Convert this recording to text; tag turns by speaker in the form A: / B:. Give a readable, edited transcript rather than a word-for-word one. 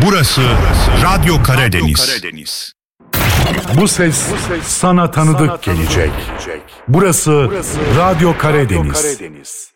A: Burası Radyo Karadeniz.
B: Bu ses sana tanıdık gelecek. Burası Radyo Karadeniz.